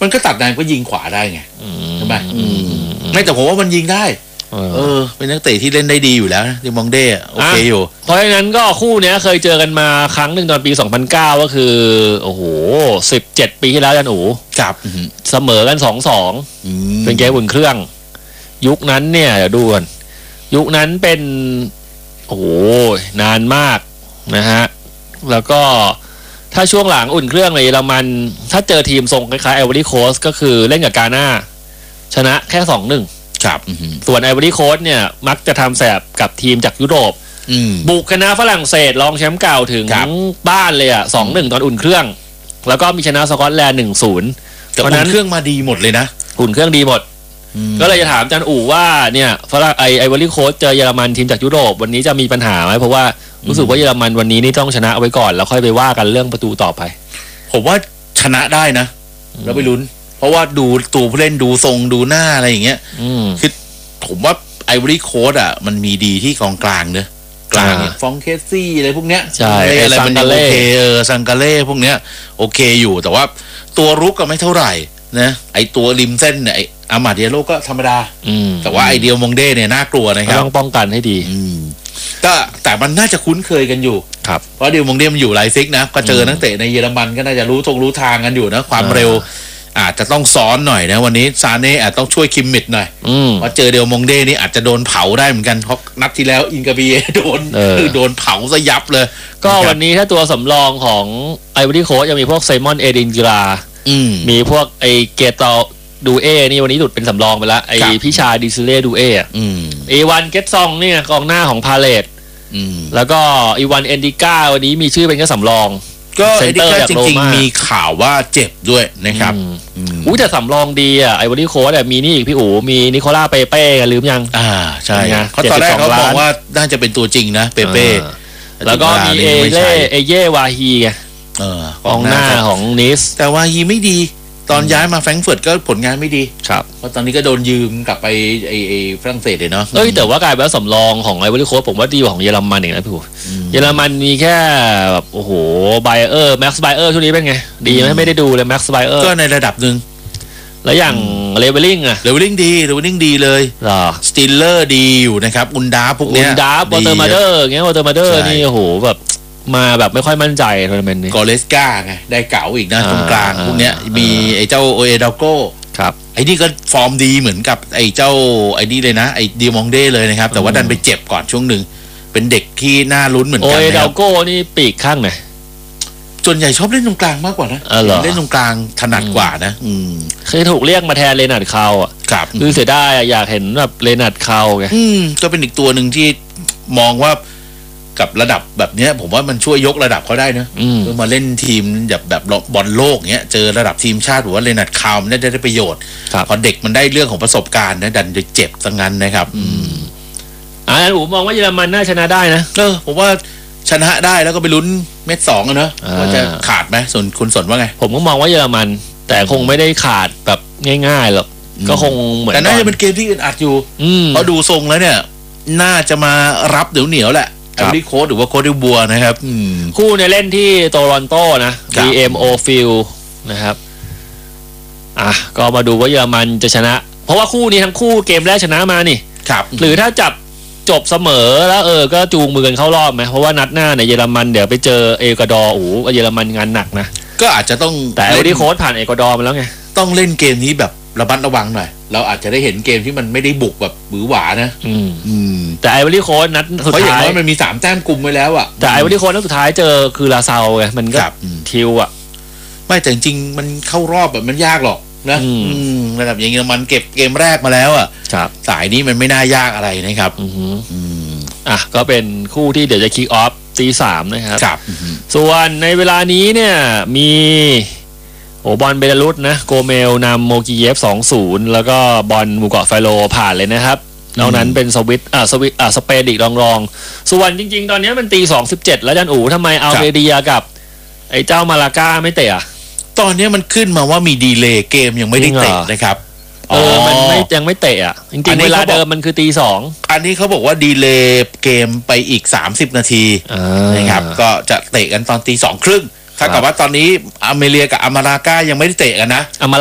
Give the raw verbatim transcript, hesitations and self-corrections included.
มันก็ตัดแนวก็ยิงขวาได้ไงใช่ไหมไม่แต่ผมว่ามันยิงได้เออเป็นนักเตะที่เล่นได้ดีอยู่แล้วนะดิมองเด้โอเคอยู่เพราะฉะนั้นก็คู่นี้เคยเจอกันมาครั้งหนึ่งตอนปีสองพันเก้าก็คือโอ้โหสิบเจ็ดปีที่แล้วจันอู๋ครับเสมอกัน สองสอง เป็นเกมอุ่นเครื่องยุคนั้นเนี่ยเดี๋ยวดูกันยุคนั้นเป็นโอ้โหนานมากนะฮะแล้วก็ถ้าช่วงหลังอุ่นเครื่องในเยอรมันถ้าเจอทีมทรงคล้ายๆไอวอรี่โคสต์ก็คือเล่นกับกาน่าชนะแค่ สองหนึ่งครับส่วนไอวอรี่โคสต์เนี่ยมักจะทำแสบกับทีมจากยุโรปบุกชนะฝรั่งเศสรองแชมป์เก่าถึงบ้านเลยอ่ะ สองหนึ่ง ตอนอุ่นเครื่องแล้วก็มีชนะสกอตแลนด์ หนึ่งศูนย์เพราะนั้นเครื่องมาดีหมดเลยนะอุ่นเครื่องดีหมดก็เลยจะถามอาจารย์อู๋ว่าเนี่ยฝรั่งไอไอวอรี่โคสต์เจอเยอรมันทีมจากยุโรปวันนี้จะมีปัญหาไหมเพราะว่ารู้สึกว่าเยอรมันวันนี้นี่ต้องชนะเอาไว้ก่อนแล้วค่อยไปว่ากันเรื่องประตูต่อไปผมว่าชนะได้นะแล้วไปลุ้นเพราะว่าดูตัวผู้เล่นดูทรงดูหน้าอะไรอย่างเงี้ยคือผมว่าไอวอรี่โคสต์อ่ะมันมีดีที่กองกลางเนอะกลางเนี่ยฟองเคซี่อะไรพวกเนี้ยใช่อะไรมันโอเคเออซังกาเล่พวกเนี้ยโอเคอยู่แต่ว่าตัวรุกก็ไม่เท่าไหร่นะไอตัวริมเส้นเนี่ยอามาเดียโลก็ธรรมดาแต่ว่าไอเดียมงเด้เนี่ยน่ากลัวนะครับต้องป้องกันให้ดีก็แต่มันน่าจะคุ้นเคยกันอยู่ครับเพราะเดียวมงเด้มันอยู่ไลซิกนะก็เจอนักเตะในเยอรมันก็น่าจะรู้ทรงรู้ทางกันอยู่นะความเร็วอาจจะต้องซ้อนหน่อยนะวันนี้ซาเน่อาจต้องช่วยคิมมิดหน่อยเพราะเจอเดียวมงเด้นี่อาจจะโดนเผาได้เหมือนกันเพราะนัดที่แล้วอินกาเบียโดนคือโดนเผาซะยับเลยก็วันนี้ถ้าตัวสำรองของไอวอรี่โคสต์ยังมีพวกไซมอนเอดินจิรามีพวกไอเกตอดูเอนี่วันนี้หลุดเป็นสำรองไปแล้วไอพี่ชาดิซิเล่ดูเออ่ะเอวันเกตซองเนี่ยกองหน้าของพาเลตแล้วก็อีวันเอนดิก้าวันนี้มีชื่อเป็นแค่สำรองก็เอนดิก้าจริงๆมีข่าวว่าเจ็บด้วยนะครับอู้แต่สำรองดีอ่ะไอวอรี่โค้ชอ่ะมีนี่อีกพี่อู๋มีนิโคล่าเปเป้ลืมยังอ่าใช่เขาตอนแรกเขาบอกว่าน่าจะเป็นตัวจริงนะเปเป้แล้วก็มีเอเล่เอเย่วาฮีไงกองหน้าของนิสแต่วาฮีไม่ดีตอนย้ายมาแฟรงก์เฟิร์ตก็ผลงานไม่ดีครับเพราะตอนนี้ก็โดนยืมกลับไปไอไอฝรั่งเศสเลยเนาะเอ้ยแต่ว่ากลายเป็นสำรองของไอวอรี่โค้ชผมว่าดีกว่าของเยอรมันเองนะพี่อู๋เยอรมันมีแค่แบบโอ้โหไบเออร์แม็กซ์ไบเออร์ช่วงนี้เป็นไงดีไหมไม่ได้ดูเลยแม็กซ์ไบเออร์ก็ในระดับหนึ่งแล้วอย่างเลเวลลิ่งอะเลเวลลิ่งดีเลเวลลิ่งดีเลยสติลเลอร์ดีอยู่นะครับอุนดาพวกเนี้ยอุนดาวอเตอร์มาเดอร์เงี้ยวอเตอร์มาเดอร์นี่โอ้โหแบบมาแบบไม่ค่อยมั่นใจทัวร์นาเมนต์นี้กอเลสกาไงได้เก๋าอีกนะตรงกลางพวกเนี้ยมีไอ้เจ้าโอเอดาโก้ครับไอ้นี่ก็ฟอร์มดีเหมือนกับไอ้เจ้าไอ้นี่เลยนะไอ้ดิมองเด้เลยนะครับแต่ว่าดันไปเจ็บก่อนช่วงหนึ่งเป็นเด็กที่น่าลุ้นเหมือนกันโอเอดาโก้นี่ปีกข้างไหนส่วนใหญ่ชอบเล่นตรงกลางมากกว่านะเล่นตรงกลางถนัดกว่านะอืมเคยถูกเรียกมาแทนเลนัดคาวอ่ะครับคือเสียดายอยากเห็นแบบเลนัดคาวไงอืมก็เป็นอีกตัวหนึ่งที่มองว่ากับระดับแบบนี้ผมว่ามันช่วยยกระดับเขาได้นะเพื่อมาเล่นทีมแบบแบบบอลโลกเงี้ยเจอระดับทีมชาติหรือว่าเลนัดคาวมันได้ได้ประโยชน์พอเด็กมันได้เรื่องของประสบการณ์นะดันจะเจ็บซะงั้นนะครับอืมอ่าอู๋มองว่าเยอรมันน่าชนะได้นะเออผมว่าชนะได้แล้วก็ไปลุ้นเม็ดสองอะเนอะว่าจะขาดไหมส่วนคุณสนว่าไงผมก็มองว่าเยอรมันแต่คงไม่ได้ขาดแบบง่ายๆหรอกก็คงเหมือนแต่น่าจะเป็นเกมที่อึดอัดอยู่เพราะดูทรงแล้วเนี่ยน่าจะมารับเหนียวเหนียวแหละไอวอรี่โค้ชหรือว่าโค้ชดิบัวนะครับคู่เนี่ยเล่นที่โตรอนโตนะ บี เอ็ม โอ Field นะครับอ่ะก็มาดูว่าเยอรมันจะชนะเพราะว่าคู่นี้ทั้งคู่เกมแรกชนะมานี่ครับหรือถ้าจับจบเสมอแล้วเออก็จูงมือกันเข้ารอบไหมเพราะว่านัดหน้าเนี่ยเยอรมันเดี๋ยวไปเจอเอกวาดอร์โอ้โหเยอรมันงานหนักนะก็อาจจะต้องแต่ไอวอรี่โค้ชผ่านเอกวาดอร์มาแล้วไงต้องเล่นเกมนี้แบบระมัดระวังหน่อยเราอาจจะได้เห็นเกมที่มันไม่ได้บุกแบบหวือหวานะอืมอืมแต่ไอวอรี่โค้ชนัดสุดท้ายเพราะอย่างน้อยมันมีสามแต้มกลุ่มไว้แล้วอ่ะแต่ไอวอรี่โค้ชนัดสุดท้ายเจอคือลาซาวไงมันก็ทิวอ่ะไม่แต่จริงๆมันเข้ารอบแบบมันยากหรอกนะระดับอย่างเงี้ยมันเก็บเกมแรกมาแล้วอ่ะสายนี้มันไม่น่ายากอะไรนะครับอ่ะก็เป็นคู่ที่เดี๋ยวจะคิกออฟตีสามนะครับส่วนในเวลานี้เนี่ยมีโอ้บอลเบลารุสนะโกเมลนำโมกิเยฟ สองศูนย์ แล้วก็บอลมูเกาะไฟโลผ่านเลยนะครับนอกนั้นเป็นสวิตอ่าสวิตอ่าสเปนอีกรองรองส่วนจริงๆตอนนี้มันตีสองสิบเจ็ดแล้วจันอู๋ทำไมอัลเบเดียกับไอ้เจ้ามาลาก้าไม่เตะอ่ะตอนนี้มันขึ้นมาว่ามีดีเลย์เกมยังไม่ได้เตะนะครับเออมันไม่ยังไม่เตะอ่ะจริงๆเวลาเดิมมันคือตีสองอันนี้เขาบอกว่าดีเลย์เกมไปอีกสามสิบนาทีนะครับก็จะเตะกันตอนตีสองครึ่งถ้ากับว่าตอนนี้อเมเรียกับอามาลาก้ายังไม่ได้เตะกันนะ